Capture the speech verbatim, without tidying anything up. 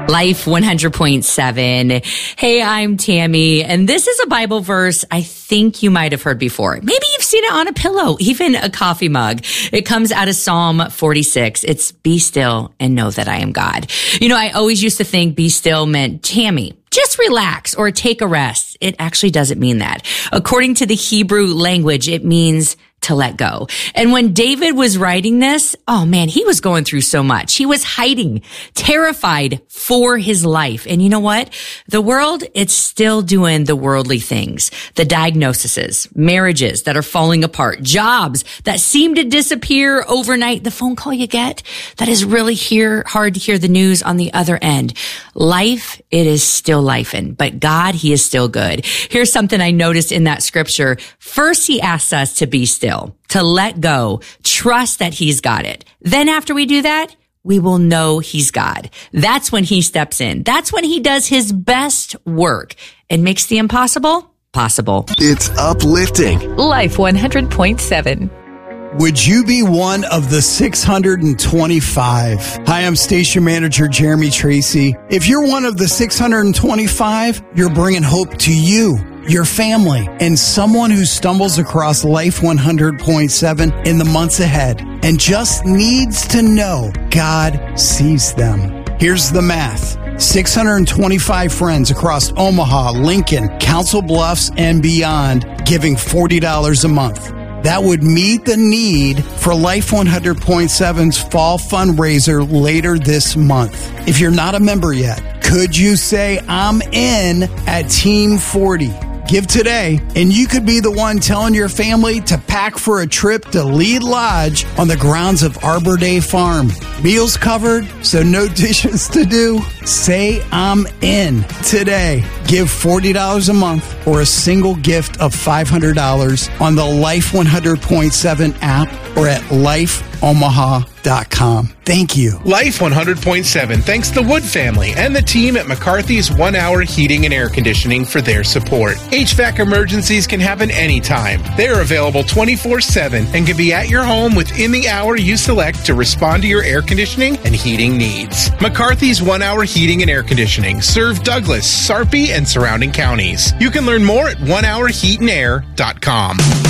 Life one hundred point seven. Hey, I'm Tammy, and this is a Bible verse I think you might have heard before. Maybe you've seen it on a pillow, even a coffee mug. It comes out of Psalm forty-six. It's be still and know that I am God. You know, I always used to think be still meant Tammy, just relax or take a rest. It actually doesn't mean that. According to the Hebrew language, it means to let go. And when David was writing this, oh man, he was going through so much. He was hiding, terrified for his life. And you know what? The world, it's still doing the worldly things. The diagnoses, marriages that are falling apart, jobs that seem to disappear overnight, the phone call you get that is really hear, hard to hear the news on the other end. Life, it is still lifing, but God, he is still good. Here's something I noticed in that scripture. First, he asks us to be still. To let go, trust that he's got it. Then after we do that, we will know he's God. That's when he steps in. That's when he does his best work and makes the impossible possible. It's uplifting. Life one hundred point seven. Would you be one of the six hundred twenty-five? Hi, I'm Station Manager Jeremy Tracy. If you're one of the six hundred twenty-five, you're bringing hope to you, your family, and someone who stumbles across Life one hundred point seven in the months ahead and just needs to know God sees them. Here's the math. six hundred twenty-five friends across Omaha, Lincoln, Council Bluffs, and beyond giving forty dollars a month. That would meet the need for Life one hundred point seven's fall fundraiser later this month. If you're not a member yet, could you say, I'm in at Team forty? Give today, and you could be the one telling your family to pack for a trip to Lead Lodge on the grounds of Arbor Day Farm. Meals covered, so no dishes to do. Say I'm in today. Give forty dollars a month or a single gift of five hundred dollars on the Life one hundred point seven app or at life omaha dot com. Thank you. Life one hundred point seven thanks the Wood family and the team at McCarthy's One Hour Heating and Air Conditioning for their support. H V A C emergencies can happen anytime. They're available twenty-four seven and can be at your home within the hour you select to respond to your air conditioning and heating needs. McCarthy's One Hour Heating and Air Conditioning serve Douglas, Sarpy, and surrounding counties. You can learn more at one hour heat and air dot com.